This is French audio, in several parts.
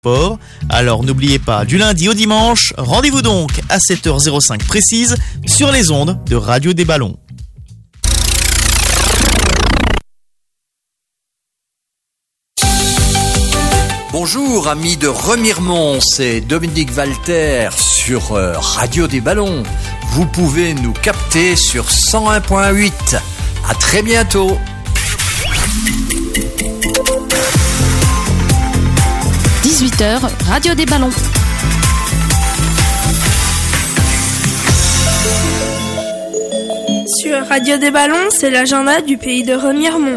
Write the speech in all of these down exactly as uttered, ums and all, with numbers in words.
Sport. Alors n'oubliez pas, du lundi au dimanche, rendez-vous donc à sept heures cinq précise sur les ondes de Radio des Ballons. Bonjour amis de Remiremont, c'est Dominique Walter sur euh, Radio des Ballons. Vous pouvez nous capter sur cent un virgule huit. À très bientôt. dix-huit heures, Radio des Ballons. Sur Radio des Ballons, c'est l'agenda du pays de Remiremont.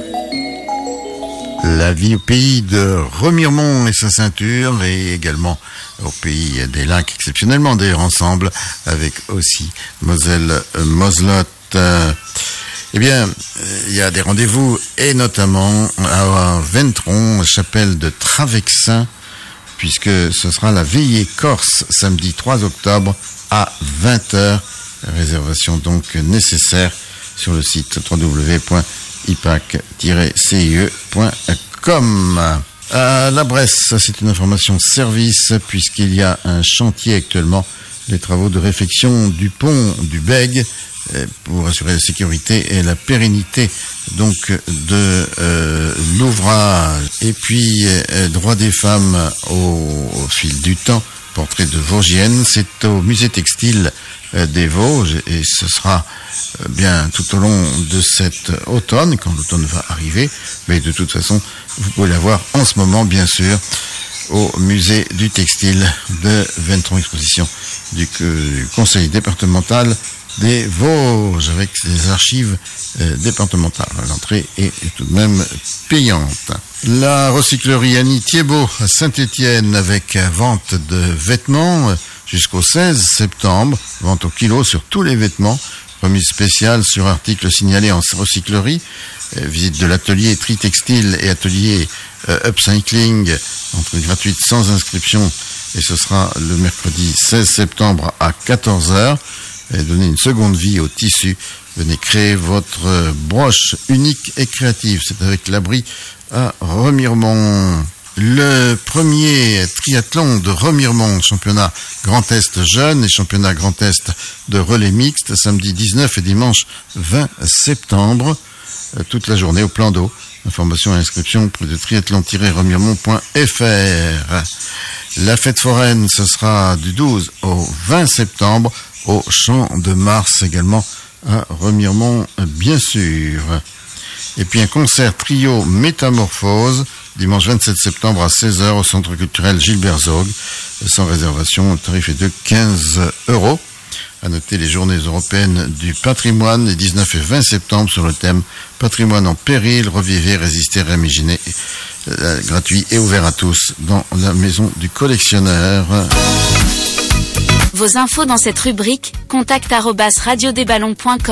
La vie au pays de Remiremont et sa ceinture, et également au pays des lacs, exceptionnellement d'ailleurs ensemble, avec aussi Moselle euh, Moselotte. Euh, eh bien, il y a des rendez-vous, et notamment à Ventron, chapelle de Travexin, puisque ce sera la veillée corse, samedi trois octobre à vingt heures. Réservation donc nécessaire sur le site w w w point i p a c tiret c i e point com. À la Bresse, ça c'est une information service, puisqu'il y a un chantier actuellement, les travaux de réfection du pont du Bègue, pour assurer la sécurité et la pérennité donc de euh, l'ouvrage. Et puis euh, droit des femmes au, au fil du temps, portrait de Vosgienne, c'est au musée textile euh, des Vosges, et ce sera euh, bien tout au long de cet automne, quand l'automne va arriver, mais de toute façon vous pouvez la voir en ce moment bien sûr au musée du textile de Ventron, exposition du, du conseil départemental des Vosges, avec les archives euh, départementales. L'entrée est, est tout de même payante. La recyclerie Annie Thiebaud à Saint-Étienne, avec vente de vêtements euh, jusqu'au seize septembre, vente au kilo sur tous les vêtements, remise spéciale sur articles signalés en recyclerie, euh, visite de l'atelier tri textile et atelier euh, upcycling, entrée gratuite sans inscription, et ce sera le mercredi seize septembre à quatorze heures. Et donner une seconde vie au tissu. Venez créer votre broche unique et créative. C'est avec l'abri à Remiremont. Le premier triathlon de Remiremont, championnat Grand Est jeune et championnat Grand Est de relais mixte, samedi dix-neuf et dimanche vingt septembre, toute la journée au plan d'eau. Information et inscription auprès de triathlon tiret remiremont point f r. La fête foraine, ce sera du douze au vingt septembre au Champ de Mars, également à Remiremont, bien sûr. Et puis un concert trio Métamorphose, dimanche vingt-sept septembre à seize heures au Centre culturel Gilbert Zog, sans réservation, le tarif est de quinze euros. À noter les journées européennes du patrimoine, les dix-neuf et vingt septembre, sur le thème Patrimoine en péril, revivez, résistez, réimaginer, euh, gratuit et ouvert à tous dans la maison du collectionneur. Vos infos dans cette rubrique, contact arobase radio des ballons point com.